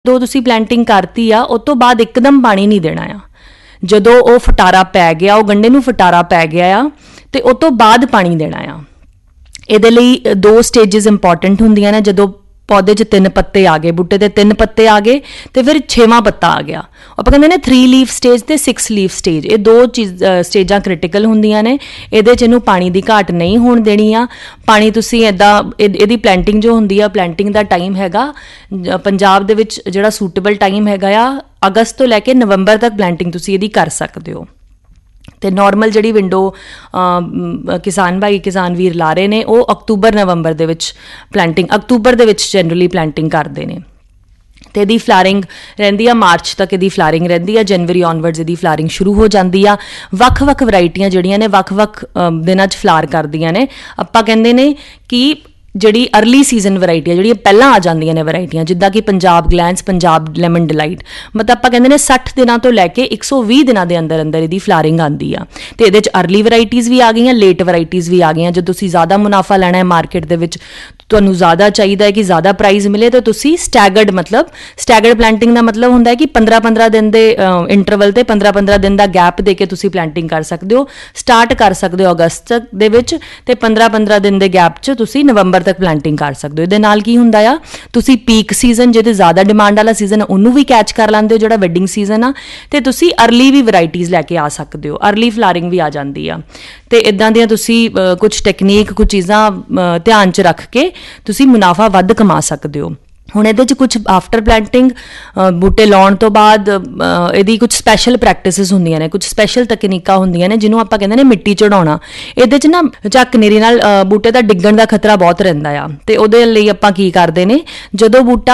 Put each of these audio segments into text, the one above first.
ਜਦੋਂ ਤੁਸੀਂ ਪਲੈਂਟਿੰਗ ਕਰਤੀ ਆ ਉਸ ਤੋਂ ਬਾਅਦ ਇੱਕਦਮ ਪਾਣੀ ਨਹੀਂ ਦੇਣਾ ਆ। ਜਦੋਂ ਉਹ ਫਟਾਰਾ ਪੈ ਗਿਆ, ਉਹ ਗੰਢੇ ਨੂੰ ਫਟਾਰਾ ਪੈ ਗਿਆ ਆ, ਤੇ ਉਸ ਤੋਂ ਬਾਅਦ ਪਾਣੀ ਦੇਣਾ ਆ। ਇਹਦੇ ਲਈ 2 ਸਟੇਜਸ ਇੰਪੋਰਟੈਂਟ ਹੁੰਦੀਆਂ ਨੇ। ਜਦੋਂ ਪੌਦੇ 'ਚ 3 ਪੱਤੇ ਆ ਗਏ, ਬੂਟੇ 'ਤੇ 3 ਪੱਤੇ ਆ ਗਏ, ਤੇ ਫਿਰ 6ਵਾਂ ਪੱਤਾ ਆ ਗਿਆ, ਆਪਾਂ ਕਹਿੰਦੇ ਨੇ 3 ਲੀਫ ਸਟੇਜ ਤੇ 6 ਲੀਫ ਸਟੇਜ। ਇਹ 2 ਸਟੇਜਾਂ ਕ੍ਰਿਟੀਕਲ ਹੁੰਦੀਆਂ ਨੇ। ਇਹਦੇ 'ਚ ਇਹਨੂੰ ਪਾਣੀ ਦੀ ਘਾਟ ਨਹੀਂ ਹੋਣ ਦੇਣੀ ਆ। ਪਾਣੀ ਤੁਸੀਂ ਇੱਦਾਂ, ਇਹਦੀ ਪਲੈਂਟਿੰਗ ਜੋ ਹੁੰਦੀ ਆ, ਪਲੈਂਟਿੰਗ ਦਾ ਟਾਈਮ ਹੈਗਾ ਪੰਜਾਬ ਦੇ ਵਿੱਚ ਜਿਹੜਾ ਸੂਟੇਬਲ ਟਾਈਮ ਹੈਗਾ ਆ, ਅਗਸਤ ਤੋਂ ਲੈ ਕੇ ਨਵੰਬਰ ਤੱਕ ਪਲੈਂਟਿੰਗ ਤੁਸੀਂ ਇਹਦੀ ਕਰ ਸਕਦੇ ਹੋ। ਅਤੇ ਨੋਰਮਲ ਜਿਹੜੀ ਵਿੰਡੋ ਕਿਸਾਨ ਭਾਈ ਕਿਸਾਨ ਵੀਰ ਲਾ ਰਹੇ ਨੇ, ਉਹ ਅਕਤੂਬਰ ਨਵੰਬਰ ਦੇ ਵਿੱਚ ਅਕਤੂਬਰ ਦੇ ਵਿੱਚ ਜਨਰਲੀ ਪਲੈਂਟਿੰਗ ਕਰਦੇ ਨੇ। ਅਤੇ ਇਹਦੀ ਫਲਾਰਿੰਗ ਰਹਿੰਦੀ ਆ ਮਾਰਚ ਤੱਕ, ਇਹਦੀ ਫਲਾਰਿੰਗ ਰਹਿੰਦੀ ਆ। ਜਨਵਰੀ ਔਨਵਰਡਸ ਇਹਦੀ ਫਲਾਰਿੰਗ ਸ਼ੁਰੂ ਹੋ ਜਾਂਦੀ ਆ। ਵੱਖ-ਵੱਖ ਵਰਾਇਟੀਆਂ ਜਿਹੜੀਆਂ ਨੇ ਵੱਖ-ਵੱਖ ਦਿਨਾਂ 'ਚ ਫਲਾਰ ਕਰਦੀਆਂ ਨੇ। ਆਪਾਂ ਕਹਿੰਦੇ ਨੇ ਕਿ ਜਿਹੜੀ ਅਰਲੀ ਸੀਜ਼ਨ ਵਰਾਇਟੀ ਆ, ਜਿਹੜੀਆਂ ਪਹਿਲਾਂ ਆ ਜਾਂਦੀਆਂ ਨੇ ਵਰਾਇਟੀਆਂ, ਜਿੱਦਾਂ ਕਿ ਪੰਜਾਬ ਗਲੈਂਸ, ਪੰਜਾਬ ਲੈਮਨ ਡਿਲਾਈਟ, ਮਤਲਬ ਆਪਾਂ ਕਹਿੰਦੇ ਨੇ 60 ਦਿਨਾਂ ਤੋਂ ਲੈ ਕੇ 120 ਦਿਨਾਂ ਦੇ ਅੰਦਰ ਅੰਦਰ ਇਹਦੀ ਫਲਾਰਿੰਗ ਆਉਂਦੀ ਆ। ਅਤੇ ਇਹਦੇ 'ਚ ਅਰਲੀ ਵਰਾਇਟੀਜ਼ ਵੀ ਆ ਗਈਆਂ, ਲੇਟ ਵਰਾਇਟੀਜ਼ ਵੀ ਆ ਗਈਆਂ। ਜਦੋਂ ਤੁਸੀਂ ਜ਼ਿਆਦਾ ਮੁਨਾਫਾ ਲੈਣਾ ਹੈ ਮਾਰਕੀਟ ਦੇ ਵਿੱਚ, ਤੁਹਾਨੂੰ ਜ਼ਿਆਦਾ ਚਾਹੀਦਾ ਹੈ ਕਿ ਜ਼ਿਆਦਾ ਪ੍ਰਾਈਜ਼ ਮਿਲੇ, ਤਾਂ ਤੁਸੀਂ ਸਟੈਗਰਡ ਪਲੈਂਟਿੰਗ ਦਾ ਮਤਲਬ ਹੁੰਦਾ ਹੈ ਕਿ 15-15 ਦਿਨ ਦੇ ਇੰਟਰਵਲ 'ਤੇ 15-15 ਦਿਨ ਦਾ ਗੈਪ ਦੇ ਕੇ ਤੁਸੀਂ ਪਲੈਂਟਿੰਗ ਕਰ ਸਕਦੇ ਹੋ। ਸਟਾਰਟ ਕਰ ਸਕਦੇ ਹੋ ਅਗਸਤ ਦੇ ਵਿੱਚ, ਅਤੇ 15-15 ਦਿਨ ਦੇ ਗੈਪ 'ਚ ਤੁਸੀਂ ਨਵੰਬਰ ਤੱਕ ਪਲੈਂਟਿੰਗ ਕਰ ਸਕਦੇ ਹੋ। ਇਹਦੇ ਨਾਲ ਕੀ ਹੁੰਦਾ ਆ, ਤੁਸੀਂ ਪੀਕ ਸੀਜ਼ਨ, ਜਿਹਦੇ ਜ਼ਿਆਦਾ ਡਿਮਾਂਡ ਵਾਲਾ ਸੀਜ਼ਨ, ਉਹਨੂੰ ਵੀ ਕੈਚ ਕਰ ਲੈਂਦੇ ਹੋ, ਜਿਹੜਾ ਵੈਡਿੰਗ ਸੀਜ਼ਨ ਆ। ਅਤੇ ਤੁਸੀਂ ਅਰਲੀ ਵੀ ਵਰਾਇਟੀਜ਼ ਲੈ ਕੇ ਆ ਸਕਦੇ ਹੋ, ਅਰਲੀ ਫਲਾਰਿੰਗ ਵੀ ਆ ਜਾਂਦੀ ਆ। ਅਤੇ ਇੱਦਾਂ ਦੀਆਂ ਤੁਸੀਂ ਕੁਛ ਟੈਕਨੀਕ, ਕੁਛ ਚੀਜ਼ਾਂ ਧਿਆਨ 'ਚ ਰੱਖ ਕੇ ਤੁਸੀਂ ਮੁਨਾਫਾ ਵੱਧ ਕਮਾ ਸਕਦੇ ਹੋ। ਹੁਣ ਇਹਦੇ 'ਚ ਕੁਛ ਆਫਟਰ ਪਲੈਂਟਿੰਗ ਬੂਟੇ ਲਾਉਣ ਤੋਂ ਬਾਅਦ ਇਹਦੀ ਕੁਛ ਸਪੈਸ਼ਲ ਪ੍ਰੈਕਟਿਸਿਸ ਹੁੰਦੀਆਂ ਨੇ, ਕੁਛ ਸਪੈਸ਼ਲ ਤਕਨੀਕਾਂ ਹੁੰਦੀਆਂ ਨੇ, ਜਿਹਨੂੰ ਆਪਾਂ ਕਹਿੰਦੇ ਨੇ ਮਿੱਟੀ ਚੜਾਉਣਾ। ਇਹਦੇ 'ਚ ਨਾ ਝੱਕ ਹਨੇਰੀ ਨਾਲ ਬੂਟੇ ਦਾ ਡਿੱਗਣ ਦਾ ਖਤਰਾ ਬਹੁਤ ਰਹਿੰਦਾ ਆ। ਅਤੇ ਉਹਦੇ ਲਈ ਆਪਾਂ ਕੀ ਕਰਦੇ ਨੇ, ਜਦੋਂ ਬੂਟਾ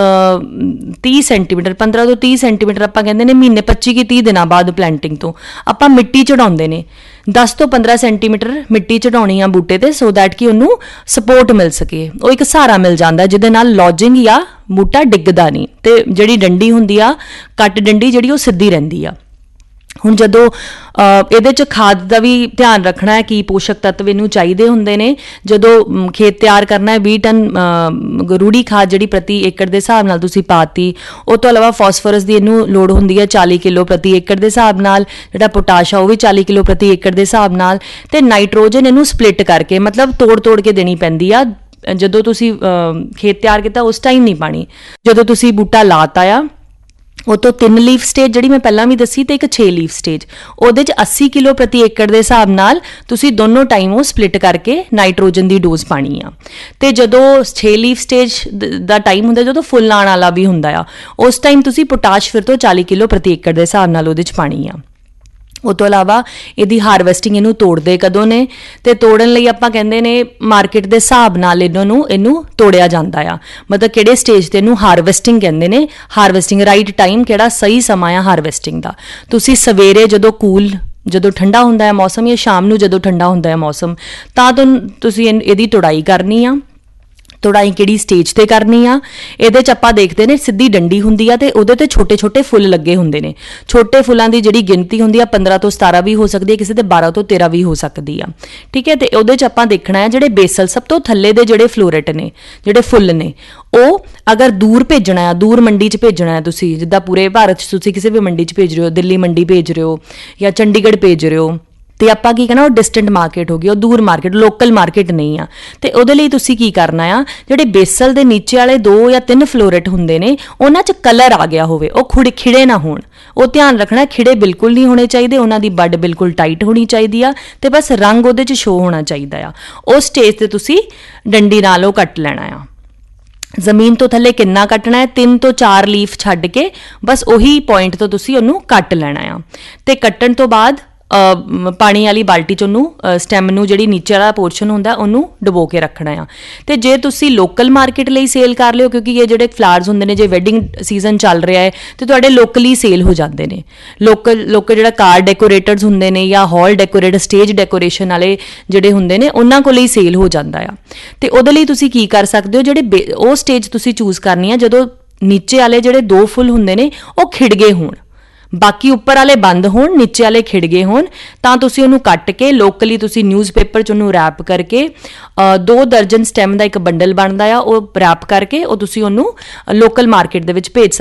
30 ਸੈਂਟੀਮੀਟਰ 15 ਤੋਂ 30 ਸੈਂਟੀਮੀਟਰ ਆਪਾਂ ਕਹਿੰਦੇ ਨੇ ਮਹੀਨੇ 25 ਕਿ 30 ਦਿਨਾਂ ਬਾਅਦ ਪਲੈਂਟਿੰਗ ਤੋਂ ਆਪਾਂ ਮਿੱਟੀ ਚੜਾਉਂਦੇ ਨੇ। 10 ਤੋਂ 15 ਸੈਂਟੀਮੀਟਰ ਮਿੱਟੀ ਚੜਾਉਣੀ ਆ ਬੂਟੇ 'ਤੇ, ਸੋ ਦੈਟ ਕਿ ਉਹਨੂੰ ਸਪੋਰਟ ਮਿਲ ਸਕੇ, ਉਹ ਇੱਕ ਸਹਾਰਾ ਮਿਲ ਜਾਂਦਾ, ਜਿਹਦੇ ਨਾਲ ਲੌਜਿੰਗ ਜਾਂ ਬੂਟਾ ਡਿੱਗਦਾ ਨਹੀਂ, ਅਤੇ ਜਿਹੜੀ ਡੰਡੀ ਹੁੰਦੀ ਆ, ਕੱਟ ਡੰਡੀ ਜਿਹੜੀ, ਉਹ ਸਿੱਧੀ ਰਹਿੰਦੀ ਆ। ਹੁਣ ਜਦੋਂ ਇਹਦੇ 'ਚ ਖਾਦ ਦਾ ਵੀ ਧਿਆਨ ਰੱਖਣਾ ਹੈ, ਕੀ ਪੋਸ਼ਕ ਤੱਤਵ ਇਹਨੂੰ ਚਾਹੀਦੇ ਹੁੰਦੇ ਨੇ। ਜਦੋਂ ਖੇਤ ਤਿਆਰ ਕਰਨਾ ਹੈ, 20 ਟਨ ਰੂੜੀ ਖਾਦ ਜਿਹੜੀ ਪ੍ਰਤੀ ਏਕੜ ਦੇ ਹਿਸਾਬ ਨਾਲ ਤੁਸੀਂ ਪਾਤੀ। ਉਹ ਤੋਂ ਇਲਾਵਾ ਫਾਸਫੋਰਸ ਦੀ ਇਹਨੂੰ ਲੋੜ ਹੁੰਦੀ ਹੈ 40 ਕਿਲੋ ਪ੍ਰਤੀ ਏਕੜ ਦੇ ਹਿਸਾਬ ਨਾਲ, ਜਿਹੜਾ ਪੋਟਾਸ਼ ਆ ਉਹ ਵੀ 40 ਕਿਲੋ ਪ੍ਰਤੀ ਏਕੜ ਦੇ ਹਿਸਾਬ ਨਾਲ। ਅਤੇ ਨਾਈਟ੍ਰੋਜਨ ਇਹਨੂੰ ਸਪਲਿਟ ਕਰਕੇ, ਮਤਲਬ ਤੋੜ ਕੇ ਦੇਣੀ ਪੈਂਦੀ ਆ। ਜਦੋਂ ਤੁਸੀਂ ਖੇਤ ਤਿਆਰ ਕੀਤਾ ਉਸ ਟਾਈਮ ਨਹੀਂ ਪਾਣੀ, ਜਦੋਂ ਤੁਸੀਂ ਬੂਟਾ ਲਾਤਾ ਆ। ਉਹ ਤੋਂ 3 ਲੀਫ ਸਟੇਜ ਜਿਹੜੀ ਮੈਂ ਪਹਿਲਾਂ ਵੀ ਦੱਸੀ, ਅਤੇ ਇੱਕ 6 ਲੀਫ ਸਟੇਜ, ਉਹਦੇ 'ਚ 80 ਕਿਲੋ ਪ੍ਰਤੀ ਏਕੜ ਦੇ ਹਿਸਾਬ ਨਾਲ ਤੁਸੀਂ ਦੋਨੋਂ ਟਾਈਮ ਉਹ ਸਪਲਿਟ ਕਰਕੇ ਨਾਈਟ੍ਰੋਜਨ ਦੀ ਡੋਜ਼ ਪਾਣੀ ਆ। ਅਤੇ ਜਦੋਂ 6 ਲੀਫ ਸਟੇਜ ਦਾ ਟਾਈਮ ਹੁੰਦਾ, ਜਦੋਂ ਫੁੱਲ ਆਉਣ ਵਾਲਾ ਵੀ ਹੁੰਦਾ ਆ, ਉਸ ਟਾਈਮ ਤੁਸੀਂ ਪੋਟਾਸ਼ ਫਿਰ ਤੋਂ 40 ਕਿਲੋ ਪ੍ਰਤੀ ਏਕੜ ਦੇ ਹਿਸਾਬ ਨਾਲ ਉਹਦੇ 'ਚ ਪਾਣੀ ਆ। ਉਹ ਤੋਂ ਇਲਾਵਾ ਇਹਦੀ ਹਾਰਵੈਸਟਿੰਗ, ਇਹਨੂੰ ਤੋੜਦੇ ਕਦੋਂ ਨੇ, ਅਤੇ ਤੋੜਨ ਲਈ ਆਪਾਂ ਕਹਿੰਦੇ ਨੇ ਮਾਰਕੀਟ ਦੇ ਹਿਸਾਬ ਨਾਲ ਇਹਨੂੰ ਤੋੜਿਆ ਜਾਂਦਾ ਆ। ਮਤਲਬ ਕਿਹੜੇ ਸਟੇਜ 'ਤੇ ਇਹਨੂੰ ਹਾਰਵੈਸਟਿੰਗ ਕਹਿੰਦੇ ਨੇ। ਹਾਰਵੈਸਟਿੰਗ ਰਾਈਟ ਟਾਈਮ, ਕਿਹੜਾ ਸਹੀ ਸਮਾਂ ਆ ਹਾਰਵੈਸਟਿੰਗ ਦਾ। ਤੁਸੀਂ ਸਵੇਰੇ ਜਦੋਂ ਠੰਡਾ ਹੁੰਦਾ ਹੈ ਮੌਸਮ, ਜਾਂ ਸ਼ਾਮ ਨੂੰ ਜਦੋਂ ਠੰਡਾ ਹੁੰਦਾ ਹੈ ਮੌਸਮ, ਤਾਂ ਤੁਸੀਂ ਇਹਦੀ ਤੁੜਾਈ ਕਰਨੀ ਆ। ਤੁੜਾਈ ਕਿਹੜੀ ਸਟੇਜ 'ਤੇ ਕਰਨੀ ਆ, ਇਹਦੇ 'ਚ ਆਪਾਂ ਦੇਖਦੇ ਨੇ ਸਿੱਧੀ ਡੰਡੀ ਹੁੰਦੀ ਆ, ਅਤੇ ਉਹਦੇ 'ਤੇ ਛੋਟੇ ਫੁੱਲ ਲੱਗੇ ਹੁੰਦੇ ਨੇ। ਛੋਟੇ ਫੁੱਲਾਂ ਦੀ ਜਿਹੜੀ ਗਿਣਤੀ ਹੁੰਦੀ ਆ 15 ਤੋਂ 17 ਵੀ ਹੋ ਸਕਦੀ ਹੈ, ਕਿਸੇ 'ਤੇ 12 ਤੋਂ 13 ਵੀ ਹੋ ਸਕਦੀ ਆ। ਠੀਕ ਹੈ, ਅਤੇ ਉਹਦੇ 'ਚ ਆਪਾਂ ਦੇਖਣਾ ਹੈ ਜਿਹੜੇ ਬੇਸਲ, ਸਭ ਤੋਂ ਥੱਲੇ ਦੇ ਜਿਹੜੇ ਫਲੋਰੇਟ ਨੇ, ਜਿਹੜੇ ਫੁੱਲ ਨੇ, ਉਹ ਅਗਰ ਦੂਰ ਭੇਜਣਾ ਆ, ਦੂਰ ਮੰਡੀ 'ਚ ਭੇਜਣਾ ਹੈ ਤੁਸੀਂ, ਜਿੱਦਾਂ ਪੂਰੇ ਭਾਰਤ 'ਚ ਤੁਸੀਂ ਕਿਸੇ ਵੀ ਮੰਡੀ 'ਚ ਭੇਜ ਰਹੇ ਹੋ, ਦਿੱਲੀ ਮੰਡੀ ਭੇਜ ਰਹੇ ਹੋ ਜਾਂ ਚੰਡੀਗੜ੍ਹ ਭੇਜ ਰਹੇ ਹੋ, ਅਤੇ ਆਪਾਂ ਕੀ ਕਹਿਣਾ, ਉਹ ਡਿਸਟੈਂਟ ਮਾਰਕੀਟ ਹੋ ਗਈ, ਉਹ ਦੂਰ ਮਾਰਕੀਟ, ਲੋਕਲ ਮਾਰਕੀਟ ਨਹੀਂ ਆ। ਅਤੇ ਉਹਦੇ ਲਈ ਤੁਸੀਂ ਕੀ ਕਰਨਾ ਆ, ਜਿਹੜੇ ਬੇਸਲ ਦੇ ਨੀਚੇ ਵਾਲੇ 2 ਜਾਂ 3 ਫਲੋਰੇਟ ਹੁੰਦੇ ਨੇ, ਉਹਨਾਂ 'ਚ ਕਲਰ ਆ ਗਿਆ ਹੋਵੇ, ਉਹ ਖਿੜੇ ਨਾ ਹੋਣ, ਉਹ ਧਿਆਨ ਰੱਖਣਾ। ਖਿੜੇ ਬਿਲਕੁਲ ਨਹੀਂ ਹੋਣੇ ਚਾਹੀਦੇ, ਉਹਨਾਂ ਦੀ ਬੱਡ ਬਿਲਕੁਲ ਟਾਈਟ ਹੋਣੀ ਚਾਹੀਦੀ ਆ, ਅਤੇ ਬਸ ਰੰਗ ਉਹਦੇ 'ਚ ਸ਼ੋ ਹੋਣਾ ਚਾਹੀਦਾ ਆ। ਉਸ ਸਟੇਜ 'ਤੇ ਤੁਸੀਂ ਡੰਡੀ ਨਾਲ ਉਹ ਕੱਟ ਲੈਣਾ ਆ। ਜ਼ਮੀਨ ਤੋਂ ਥੱਲੇ ਕਿੰਨਾ ਕੱਟਣਾ ਹੈ, 3 ਤੋਂ 4 ਲੀਫ ਛੱਡ ਕੇ, ਬਸ ਉਹੀ ਪੁਆਇੰਟ ਤੋਂ ਤੁਸੀਂ ਉਹਨੂੰ ਕੱਟ ਲੈਣਾ ਆ। ਅਤੇ ਕੱਟਣ ਤੋਂ ਬਾਅਦ ਪਾਣੀ ਵਾਲੀ ਬਾਲਟੀ 'ਚ ਉਹਨੂੰ, ਸਟੈਮ ਨੂੰ, ਜਿਹੜੀ ਨੀਚੇ ਵਾਲਾ ਪੋਰਸ਼ਨ ਹੁੰਦਾ, ਉਹਨੂੰ ਡੁਬੋ ਕੇ ਰੱਖਣਾ ਆ। ਅਤੇ ਜੇ ਤੁਸੀਂ ਲੋਕਲ ਮਾਰਕੀਟ ਲਈ ਸੇਲ ਕਰ ਲਿਓ, ਕਿਉਂਕਿ ਇਹ ਜਿਹੜੇ ਫਲਾਵਰਸ ਹੁੰਦੇ ਨੇ, ਜੇ ਵੈਡਿੰਗ ਸੀਜ਼ਨ ਚੱਲ ਰਿਹਾ ਹੈ, ਅਤੇ ਤੁਹਾਡੇ ਲੋਕਲੀ ਸੇਲ ਹੋ ਜਾਂਦੇ ਨੇ। ਲੋਕਲ ਜਿਹੜਾ ਕਾਰ ਡੈਕੋਰੇਟਰਸ ਹੁੰਦੇ ਨੇ, ਜਾਂ ਹਾਲ ਡੈਕੋਰੇਟਰ, ਸਟੇਜ ਡੈਕੋਰੇਸ਼ਨ ਵਾਲੇ ਜਿਹੜੇ ਹੁੰਦੇ ਨੇ, ਉਹਨਾਂ ਕੋਲ ਹੀ ਸੇਲ ਹੋ ਜਾਂਦਾ ਆ। ਅਤੇ ਉਹਦੇ ਲਈ ਤੁਸੀਂ ਕੀ ਕਰ ਸਕਦੇ ਹੋ, ਜਿਹੜੇ ਉਹ ਸਟੇਜ ਤੁਸੀਂ ਚੂਜ਼ ਕਰਨੀ ਆ ਜਦੋਂ ਨੀਚੇ ਵਾਲੇ ਜਿਹੜੇ 2 ਫੁੱਲ ਹੁੰਦੇ ਨੇ ਉਹ ਖਿੜ ਗਏ ਹੋਣ, ਬਾਕੀ ਉੱਪਰ ਵਾਲੇ ਬੰਦ ਹੋਣ, ਨੀਚੇ ਵਾਲੇ ਖਿੜ ਗਏ ਹੋਣ, ਤਾਂ ਤੁਸੀਂ ਉਹਨੂੰ ਕੱਟ ਕੇ ਲੋਕਲੀ ਤੁਸੀਂ ਨਿਊਜ਼ਪੇਪਰ 'ਚ ਉਹਨੂੰ ਰੈਪ ਕਰਕੇ 2 ਦਰਜਨ ਸਟੈਮ ਦਾ ਇੱਕ ਬੰਡਲ ਬਣਦਾ ਆ, ਉਹ ਰੈਪ ਕਰਕੇ ਉਹ ਤੁਸੀਂ ਉਹਨੂੰ ਲੋਕਲ ਮਾਰਕੀਟ ਦੇ ਵਿੱਚ ਭੇਜ